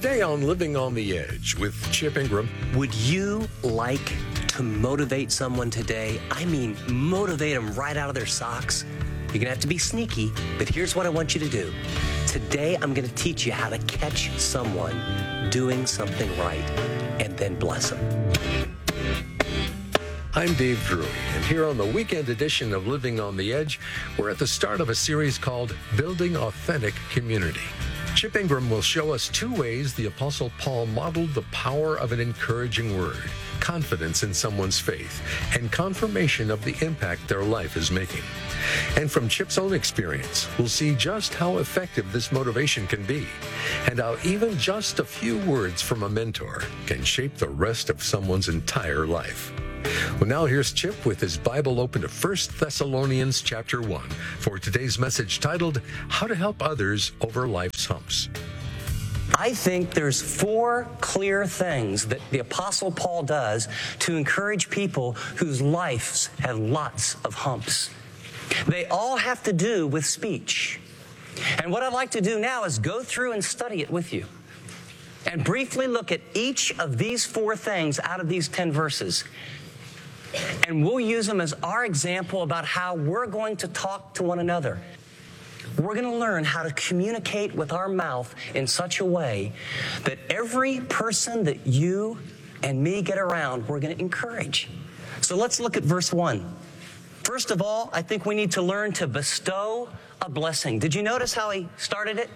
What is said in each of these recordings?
Today on Living on the Edge with Chip Ingram. Would you like to motivate someone today? I mean, motivate them right out of their socks. You're going to have to be sneaky, but here's what I want you to do. Today, I'm going to teach you how to catch someone doing something right and then bless them. I'm Dave Drury, and here on the weekend edition of Living on the Edge, we're at the start of a series called Building Authentic Community. Chip Ingram will show us two ways the Apostle Paul modeled the power of an encouraging word, confidence in someone's faith, and confirmation of the impact their life is making. And from Chip's own experience, we'll see just how effective this motivation can be, and how even just a few words from a mentor can shape the rest of someone's entire life. Well, now here's Chip with his Bible open to 1 Thessalonians chapter 1 for today's message titled, How to Help Others Over Life's Humps. I think there's four clear things that the Apostle Paul does to encourage people whose lives have lots of humps. They all have to do with speech. And what I'd like to do now is go through and study it with you and briefly look at each of these four things out of these 10 verses. And we'll use them as our example about how we're going to talk to one another. We're going to learn how to communicate with our mouth in such a way that every person that you and me get around, we're going to encourage. So let's look at verse 1. First of all, I think we need to learn to bestow a blessing. Did you notice how he started it?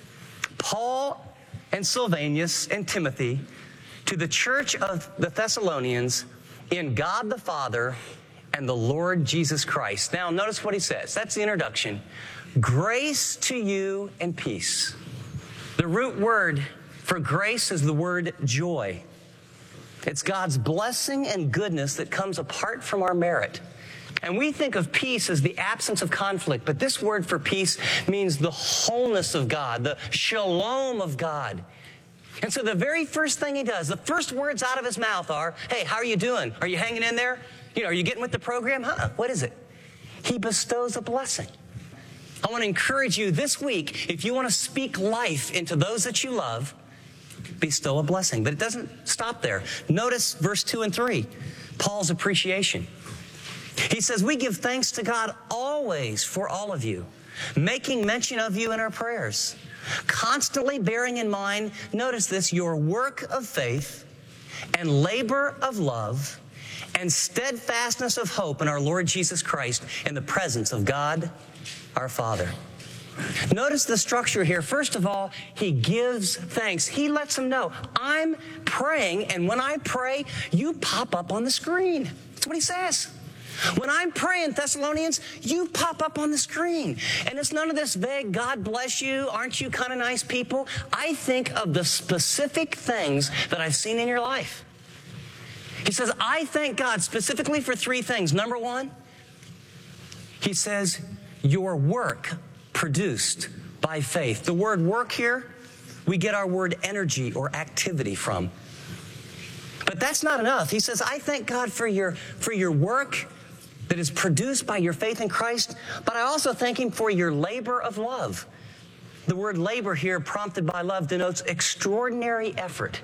Paul and Silvanus and Timothy to the church of the Thessalonians in God the Father and the Lord Jesus Christ. Now, notice what he says. That's the introduction. Grace to you and peace. The root word for grace is the word joy. It's God's blessing and goodness that comes apart from our merit. And we think of peace as the absence of conflict, but this word for peace means the wholeness of God, the shalom of God. And so the very first thing he does, the first words out of his mouth are, hey, how are you doing? Are you hanging in there? Are you getting with the program? What is it? He bestows a blessing. I want to encourage you this week, if you want to speak life into those that you love, bestow a blessing. But it doesn't stop there. Notice verse 2 and 3, Paul's appreciation. He says, we give thanks to God always for all of you, making mention of you in our prayers, constantly bearing in mind, notice this, your work of faith and labor of love and steadfastness of hope in our Lord Jesus Christ in the presence of God, our Father. Notice the structure here. First of all, he gives thanks. He lets them know, I'm praying, and when I pray, you pop up on the screen. That's what he says. When I'm praying, Thessalonians, you pop up on the screen. And it's none of this vague, God bless you, aren't you kind of nice people? I think of the specific things that I've seen in your life. He says, I thank God specifically for three things. Number one, he says, your work produced by faith. The word work here, we get our word energy or activity from. But that's not enough. He says, I thank God for your work that is produced by your faith in Christ, but I also thank him for your labor of love. The word labor here, prompted by love, denotes extraordinary effort.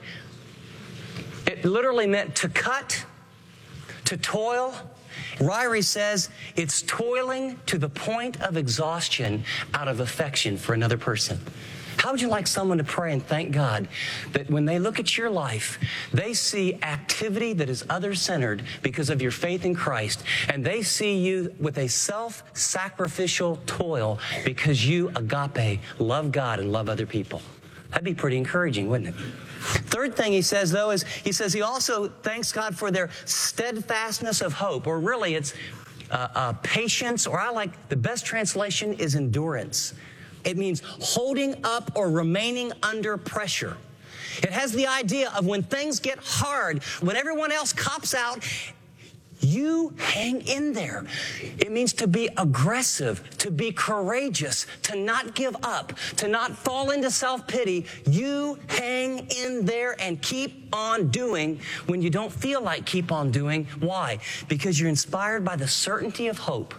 It literally meant to cut, to toil. Ryrie says it's toiling to the point of exhaustion out of affection for another person. How would you like someone to pray and thank God that when they look at your life, they see activity that is other-centered because of your faith in Christ, and they see you with a self-sacrificial toil because you, agape, love God and love other people? That'd be pretty encouraging, wouldn't it? Third thing he says, though, is he also thanks God for their steadfastness of hope, or really it's patience, or I like the best translation is endurance. It means holding up or remaining under pressure. It has the idea of when things get hard, when everyone else cops out, you hang in there. It means to be aggressive, to be courageous, to not give up, to not fall into self-pity. You hang in there and keep on doing when you don't feel like keep on doing. Why? Because you're inspired by the certainty of hope.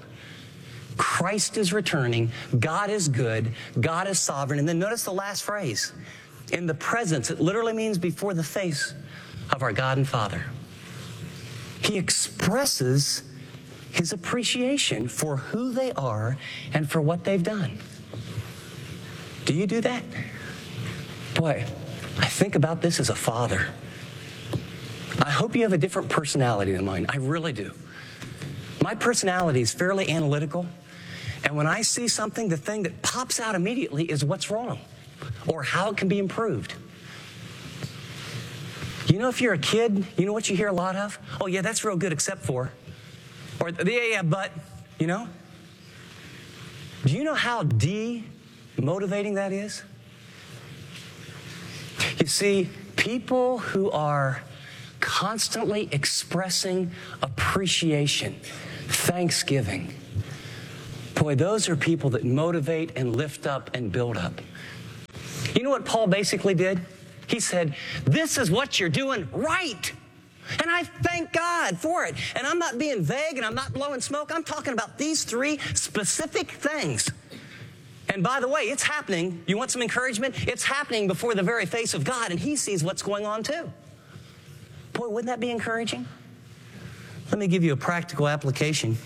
Christ is returning. God is good. God is sovereign. And then notice the last phrase. in the presence. It literally means before the face of our God and Father. He expresses his appreciation for who they are and for what they've done. Do you do that? Boy, I think about this as a father. I hope you have a different personality than mine. I really do. My personality is fairly analytical, and when I see something, the thing that pops out immediately is what's wrong or how it can be improved. You know, if you're a kid, you know what you hear a lot of? Oh, yeah, that's real good except for. Or, yeah, but, you know? Do you know how demotivating that is? You see, people who are constantly expressing appreciation, thanksgiving, boy, those are people that motivate and lift up and build up. You know what Paul basically did? He said, this is what you're doing right. And I thank God for it. And I'm not being vague and I'm not blowing smoke. I'm talking about these three specific things. And by the way, it's happening. You want some encouragement? It's happening before the very face of God, and he sees what's going on too. Boy, wouldn't that be encouraging? Let me give you a practical application.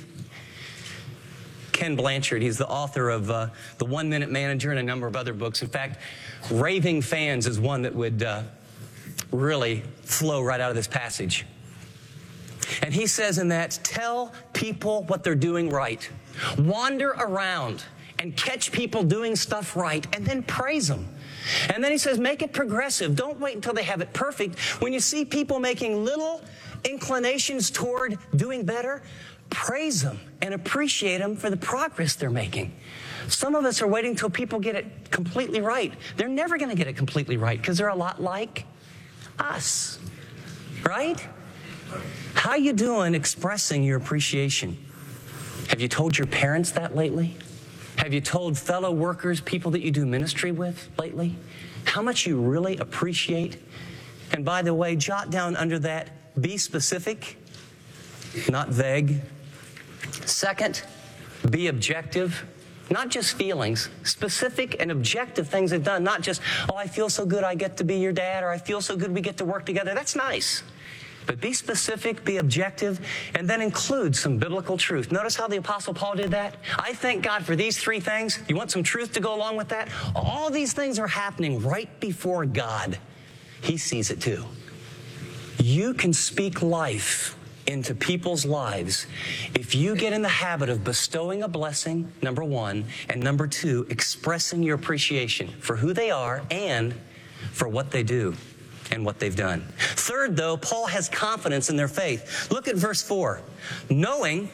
Ken Blanchard, he's the author of The 1 Minute Manager and a number of other books. In fact, Raving Fans is one that would really flow right out of this passage. And he says in that, tell people what they're doing right. Wander around and catch people doing stuff right, and then praise them. And then he says, make it progressive. Don't wait until they have it perfect. When you see people making little inclinations toward doing better, praise them and appreciate them for the progress they're making. Some of us are waiting till people get it completely right. They're never going to get it completely right because they're a lot like us, right? How you doing expressing your appreciation? Have you told your parents that lately? Have you told fellow workers, people that you do ministry with lately, how much you really appreciate? And by the way, jot down under that, be specific, not vague. Second, be objective, not just feelings, specific and objective things they've done, not just, oh, I feel so good I get to be your dad, or I feel so good we get to work together. That's nice. But be specific, be objective, and then include some biblical truth. Notice how the Apostle Paul did that? I thank God for these three things. You want some truth to go along with that? All these things are happening right before God. He sees it too. You can speak life into people's lives if you get in the habit of bestowing a blessing, number one, and number two, expressing your appreciation for who they are and for what they do and what they've done. Third, though, Paul has confidence in their faith. Look at verse 4. Knowing,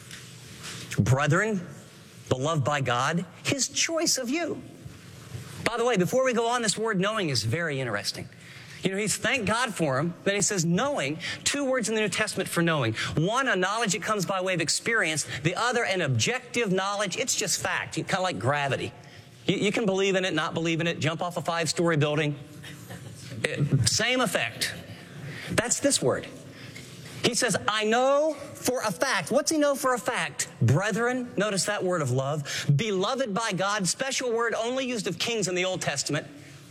brethren, beloved by God, his choice of you. By the way, before we go on, this word knowing is very interesting. You know, he's thank God for him. Then he says knowing, two words in the New Testament for knowing. One, a knowledge that comes by way of experience. The other, an objective knowledge. It's just fact, kind of like gravity. You can believe in it, not believe in it, jump off a 5-story building. Same effect. That's this word. He says, I know for a fact. What's he know for a fact? Brethren, notice that word of love. Beloved by God, special word only used of kings in the Old Testament.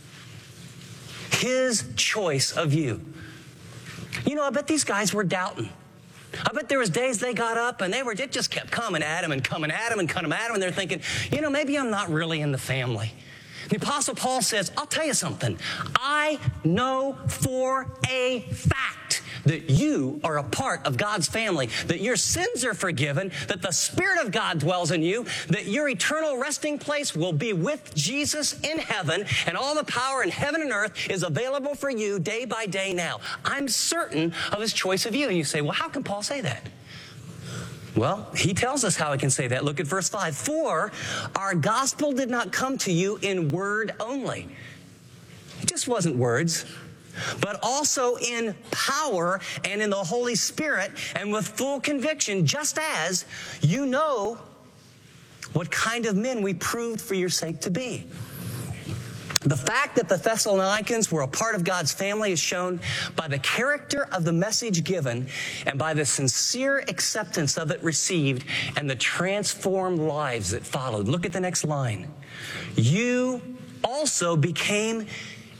His choice of you. You know, I bet these guys were doubting. I bet there was days they got up and it just kept coming at him and coming at him and coming at him. And they're thinking, you know, maybe I'm not really in the family. The Apostle Paul says, I'll tell you something. I know for a fact that you are a part of God's family, that your sins are forgiven, that the Spirit of God dwells in you, that your eternal resting place will be with Jesus in heaven, and all the power in heaven and earth is available for you day by day now. I'm certain of his choice of you. And you say, well, how can Paul say that? Well, he tells us how he can say that. Look at verse 5. For our gospel did not come to you in word only. It just wasn't words, but also in power and in the Holy Spirit and with full conviction, just as you know what kind of men we proved for your sake to be. The fact that the Thessalonians were a part of God's family is shown by the character of the message given and by the sincere acceptance of it received and the transformed lives that followed. Look at the next line. You also became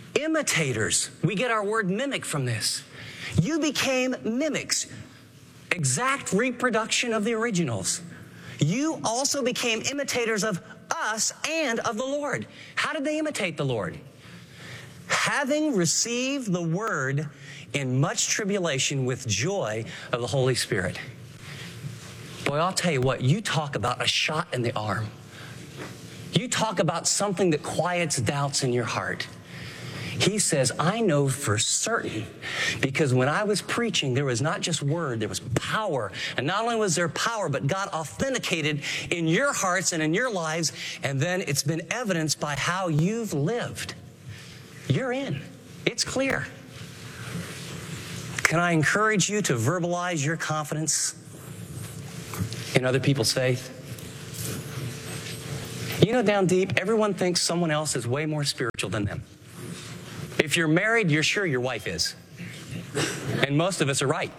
Imitators. We get our word mimic from this. You became mimics, exact reproduction of the originals. You also became imitators of us and of the Lord. How did they imitate the Lord? Having received the word in much tribulation with joy of the Holy Spirit. Boy, I'll tell you what, you talk about a shot in the arm. You talk about something that quiets doubts in your heart. He says, I know for certain, because when I was preaching, there was not just word, there was power. And not only was there power, but God authenticated in your hearts and in your lives, and then it's been evidenced by how you've lived. You're in. It's clear. Can I encourage you to verbalize your confidence in other people's faith? You know, down deep, everyone thinks someone else is way more spiritual than them. If you're married, you're sure your wife is. And most of us are right.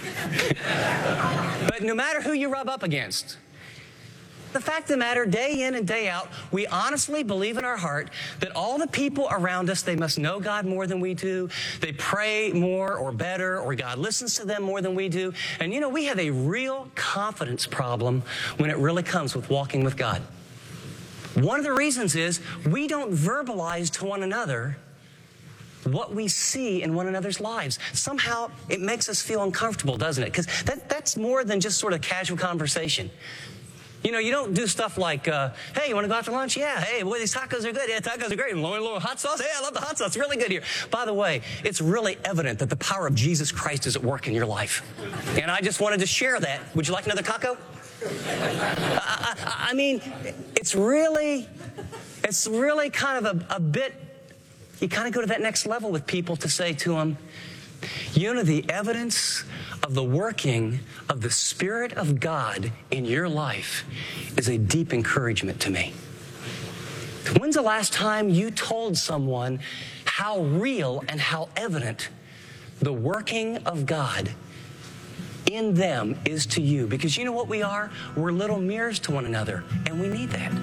But no matter who you rub up against, the fact of the matter, day in and day out, we honestly believe in our heart that all the people around us, they must know God more than we do. They pray more or better, or God listens to them more than we do. And you know, we have a real confidence problem when it really comes with walking with God. One of the reasons is we don't verbalize to one another what we see in one another's lives. Somehow it makes us feel uncomfortable, doesn't it? Because that's more than just sort of casual conversation. You know, you don't do stuff like, hey, you want to go out to lunch? Yeah. Hey, boy, these tacos are good. Yeah, tacos are great. And little hot sauce? Hey, I love the hot sauce. It's really good here. By the way, it's really evident that the power of Jesus Christ is at work in your life. And I just wanted to share that. Would you like another taco? I mean, it's really kind of a bit, you kind of go to that next level with people to say to them, you know, the evidence of the working of the Spirit of God in your life is a deep encouragement to me. When's the last time you told someone how real and how evident the working of God in them is to you? Because you know what we are? We're little mirrors to one another, and we need that.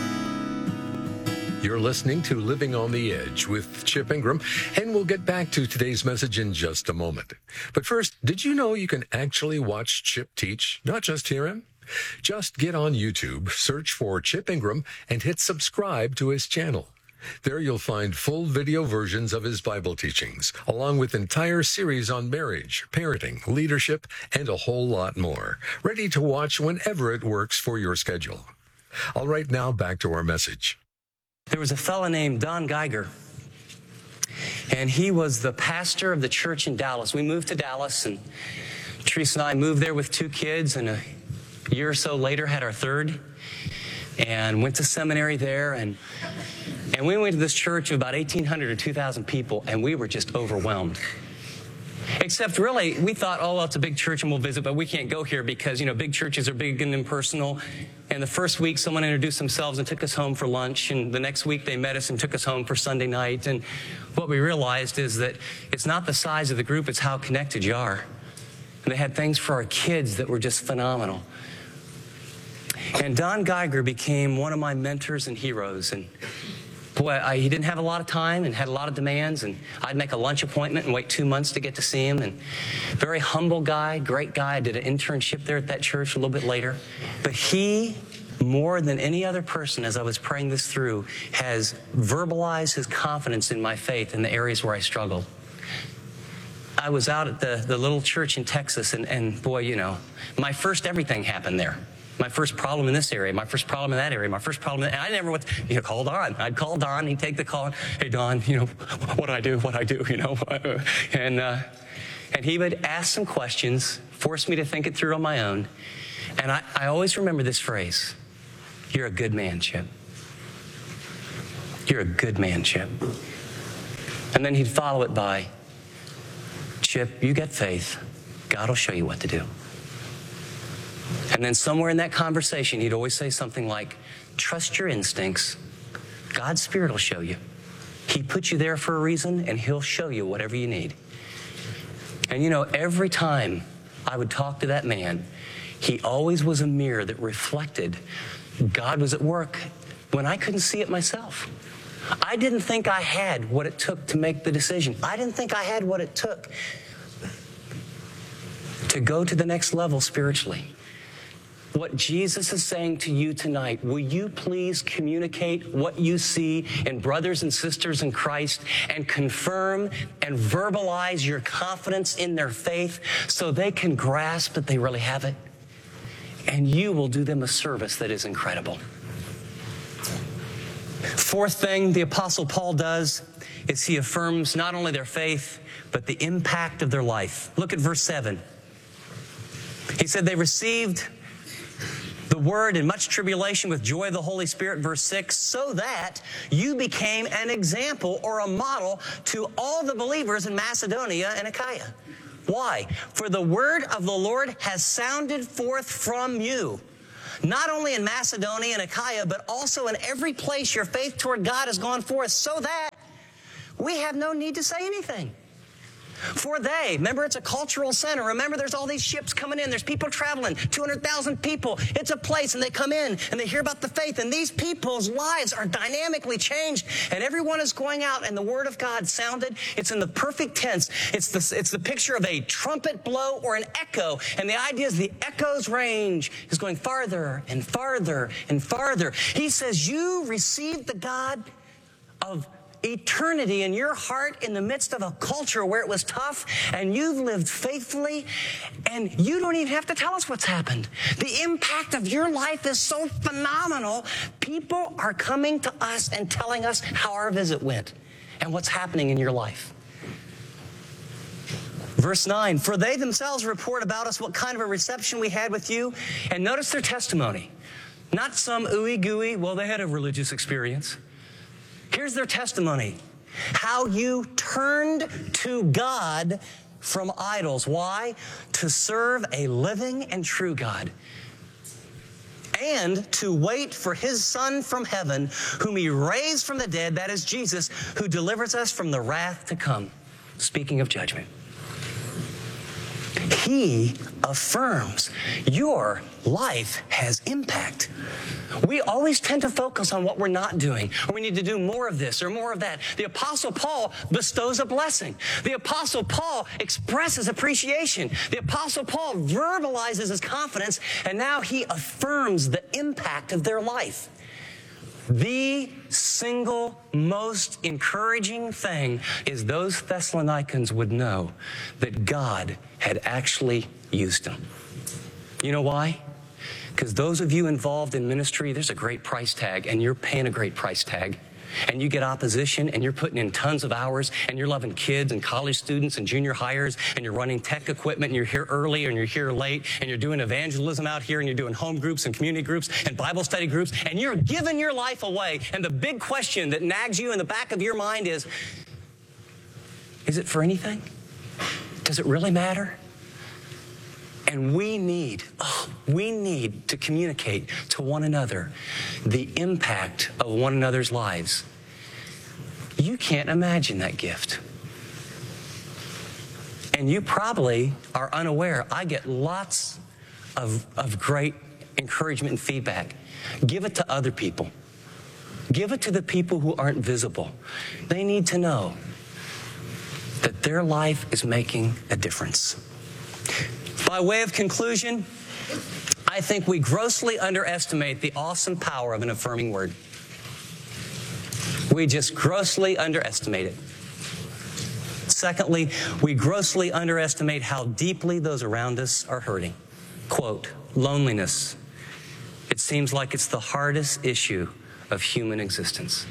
You're listening to Living on the Edge with Chip Ingram, and we'll get back to today's message in just a moment. But first, did you know you can actually watch Chip teach, not just hear him? Just get on YouTube, search for Chip Ingram, and hit subscribe to his channel. There you'll find full video versions of his Bible teachings, along with entire series on marriage, parenting, leadership, and a whole lot more, ready to watch whenever it works for your schedule. All right, now back to our message. There was a fellow named Don Geiger, and he was the pastor of the church in Dallas. We moved to Dallas, and Teresa and I moved there with 2 kids, and a year or so later had our 3rd, and went to seminary there, and we went to this church of about 1,800 or 2,000 people, and we were just overwhelmed. Except really, we thought, oh, well, it's a big church and we'll visit, but we can't go here because, you know, big churches are big and impersonal. And the first week, someone introduced themselves and took us home for lunch. And the next week, they met us and took us home for Sunday night. And what we realized is that it's not the size of the group, it's how connected you are. And they had things for our kids that were just phenomenal. And Don Geiger became one of my mentors and heroes. And boy, he didn't have a lot of time and had a lot of demands, and I'd make a lunch appointment and wait 2 months to get to see him. And very humble guy, great guy. I did an internship there at that church a little bit later. But he, more than any other person, as I was praying this through, has verbalized his confidence in my faith in the areas where I struggled. I was out at the little church in Texas, and boy, you know, my first everything happened there. My first problem in this area, my first problem in that area, my first problem, and I never went, call Don. I'd call Don, he'd take the call. Hey, Don, what do I do, And he would ask some questions, force me to think it through on my own. And I always remember this phrase, you're a good man, Chip. You're a good man, Chip. And then he'd follow it by, Chip, you get faith. God will show you what to do. And then somewhere in that conversation, he'd always say something like, trust your instincts. God's Spirit will show you. He put you there for a reason, and he'll show you whatever you need. And every time I would talk to that man, he always was a mirror that reflected God was at work when I couldn't see it myself. I didn't think I had what it took to make the decision. I didn't think I had what it took to go to the next level spiritually. What Jesus is saying to you tonight, will you please communicate what you see in brothers and sisters in Christ and confirm and verbalize your confidence in their faith so they can grasp that they really have it? And you will do them a service that is incredible. Fourth thing the Apostle Paul does is he affirms not only their faith, but the impact of their life. Look at verse 7. He said they received the word in much tribulation with joy of the Holy Spirit, verse 6, so that you became an example or a model to all the believers in Macedonia and Achaia. Why? For the word of the Lord has sounded forth from you, not only in Macedonia and Achaia, but also in every place your faith toward God has gone forth, so that we have no need to say anything. For they, remember it's a cultural center. Remember there's all these ships coming in. There's people traveling, 200,000 people. It's a place, and they come in and they hear about the faith. And these people's lives are dynamically changed. And everyone is going out, and the word of God sounded. It's in the perfect tense. It's the picture of a trumpet blow or an echo. And the idea is the echo's range is going farther and farther and farther. He says, you received the God of eternity in your heart in the midst of a culture where it was tough, and you've lived faithfully, and you don't even have to tell us what's happened. The impact of your life is so phenomenal. People are coming to us and telling us how our visit went and what's happening in your life. Verse 9, for they themselves report about us what kind of a reception we had with you. And notice their testimony. Not some ooey gooey, well, they had a religious experience. Here's their testimony. How you turned to God from idols. Why? To serve a living and true God. And to wait for his Son from heaven, whom he raised from the dead, that is Jesus, who delivers us from the wrath to come. Speaking of judgment. He affirms your life has impact. We always tend to focus on what we're not doing, or we need to do more of this or more of that. The Apostle Paul bestows a blessing. The Apostle Paul expresses appreciation. The Apostle Paul verbalizes his confidence, and now he affirms the impact of their life. The single most encouraging thing is those Thessalonians would know that God had actually used them. You know why? Because those of you involved in ministry, there's a great price tag, and you're paying a great price tag. And you get opposition, and you're putting in tons of hours, and you're loving kids and college students and junior hires, and you're running tech equipment, and you're here early and you're here late, and you're doing evangelism out here, and you're doing home groups and community groups and Bible study groups, and you're giving your life away. And the big question that nags you in the back of your mind is it for anything? Does it really matter? And we need to communicate to one another the impact of one another's lives. You can't imagine that gift. And you probably are unaware. I get lots of great encouragement and feedback. Give it to other people. Give it to the people who aren't visible. They need to know that their life is making a difference. By way of conclusion, I think we grossly underestimate the awesome power of an affirming word. We just grossly underestimate it. Secondly, we grossly underestimate how deeply those around us are hurting. Quote, loneliness. It seems like it's the hardest issue of human existence.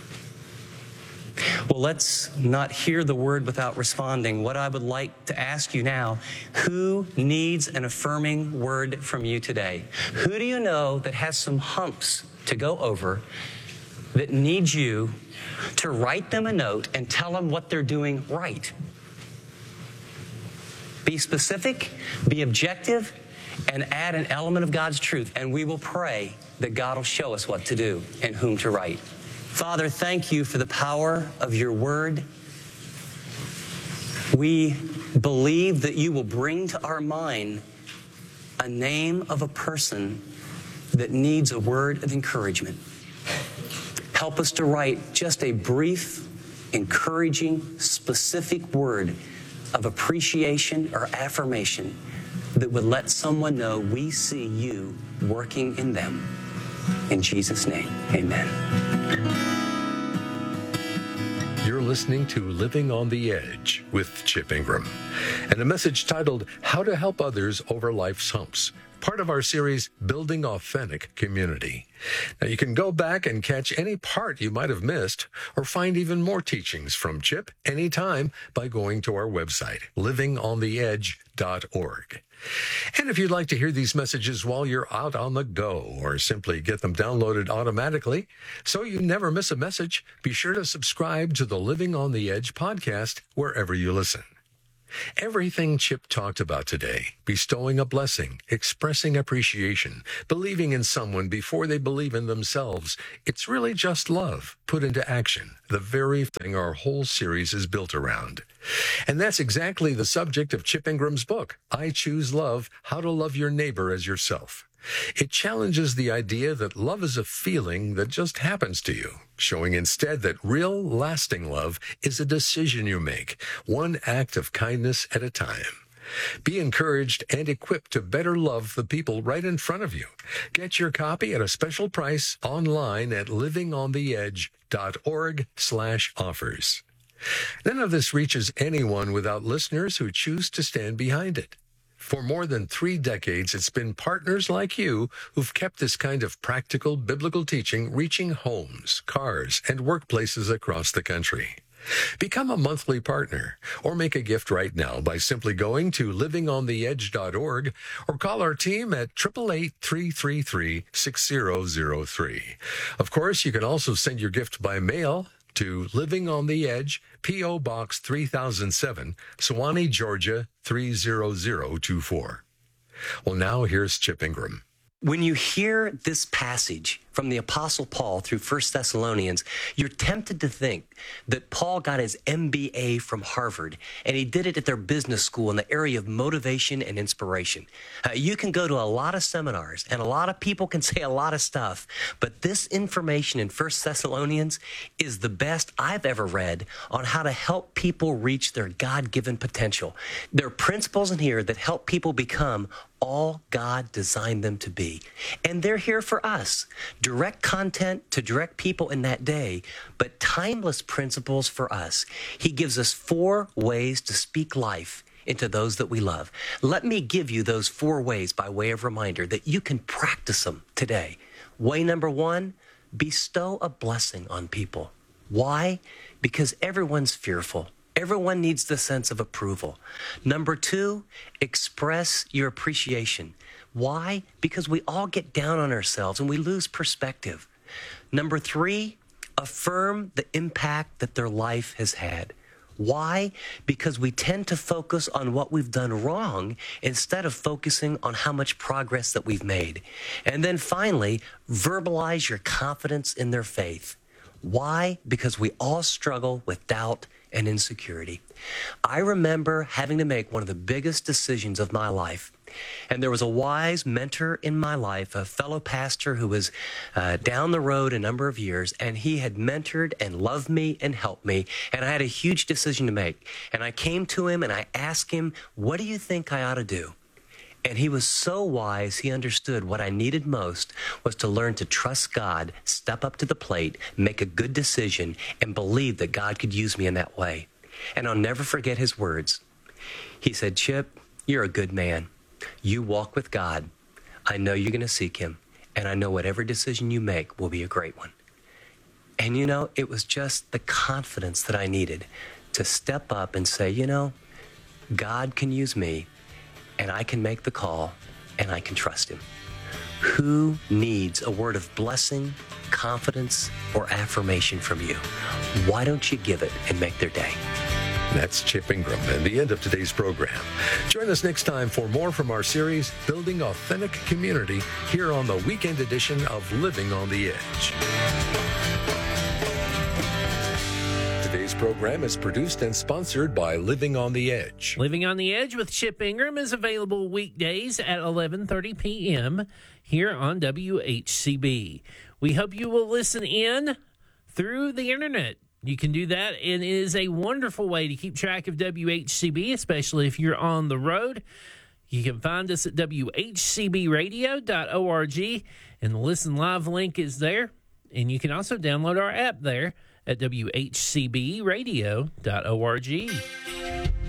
Well, let's not hear the word without responding. What I would like to ask you now, who needs an affirming word from you today? Who do you know that has some humps to go over that needs you to write them a note and tell them what they're doing right? Be specific, be objective, and add an element of God's truth, and we will pray that God will show us what to do and whom to write. Father, thank you for the power of your word. We believe that you will bring to our mind a name of a person that needs a word of encouragement. Help us to write just a brief, encouraging, specific word of appreciation or affirmation that would let someone know we see you working in them. In Jesus' name, amen. You're listening to Living on the Edge with Chip Ingram, and a message titled How to Help Others Over Life's Humps, part of our series, Building Authentic Community. Now, you can go back and catch any part you might have missed or find even more teachings from Chip anytime by going to our website, livingontheedge.org. And if you'd like to hear these messages while you're out on the go or simply get them downloaded automatically so you never miss a message, be sure to subscribe to the Living on the Edge podcast wherever you listen. Everything Chip talked about today, bestowing a blessing, expressing appreciation, believing in someone before they believe in themselves, it's really just love put into action, the very thing our whole series is built around. And that's exactly the subject of Chip Ingram's book, I Choose Love, How to Love Your Neighbor as Yourself. It challenges the idea that love is a feeling that just happens to you, showing instead that real, lasting love is a decision you make, one act of kindness at a time. Be encouraged and equipped to better love the people right in front of you. Get your copy at a special price online at livingontheedge.org/offers. None of this reaches anyone without listeners who choose to stand behind it. For more than 3 decades, it's been partners like you who've kept this kind of practical biblical teaching reaching homes, cars, and workplaces across the country. Become a monthly partner or make a gift right now by simply going to livingontheedge.org or call our team at 888-333-6003. Of course, you can also send your gift by mail to Living on the Edge, P.O. Box 3007, Sewanee, Georgia 30024. Well, now here's Chip Ingram. When you hear this passage from the Apostle Paul through 1 Thessalonians, you're tempted to think that Paul got his MBA from Harvard, and he did it at their business school in the area of motivation and inspiration. You can go to a lot of seminars, and a lot of people can say a lot of stuff, but this information in 1 Thessalonians is the best I've ever read on how to help people reach their God-given potential. There are principles in here that help people become all God designed them to be. And they're here for us. Direct content to direct people in that day, but timeless principles for us. He gives us 4 ways to speak life into those that we love. Let me give you those 4 ways by way of reminder that you can practice them today. Way number 1, bestow a blessing on people. Why? Because everyone's fearful. Everyone needs the sense of approval. Number 2, express your appreciation. Why? Because we all get down on ourselves and we lose perspective. Number 3, affirm the impact that their life has had. Why? Because we tend to focus on what we've done wrong instead of focusing on how much progress that we've made. And then finally, verbalize your confidence in their faith. Why? Because we all struggle with doubt and insecurity. I remember having to make one of the biggest decisions of my life. And there was a wise mentor in my life, a fellow pastor who was down the road a number of years, and he had mentored and loved me and helped me. And I had a huge decision to make. And I came to him and I asked him, what do you think I ought to do? And he was so wise, he understood what I needed most was to learn to trust God, step up to the plate, make a good decision, and believe that God could use me in that way. And I'll never forget his words. He said, Chip, you're a good man. You walk with God. I know you're going to seek him, and I know whatever decision you make will be a great one. And, you know, it was just the confidence that I needed to step up and say, you know, God can use me, and I can make the call, and I can trust him. Who needs a word of blessing, confidence, or affirmation from you? Why don't you give it and make their day? That's Chip Ingram and the end of today's program. Join us next time for more from our series, Building Authentic Community, here on the weekend edition of Living on the Edge. Today's program is produced and sponsored by Living on the Edge. Living on the Edge with Chip Ingram is available weekdays at 11:30 p.m. here on WHCB. We hope you will listen in through the internet. You can do that, and it is a wonderful way to keep track of WHCB, especially if you're on the road. You can find us at WHCBradio.org, and the Listen Live link is there. And you can also download our app there at WHCBradio.org.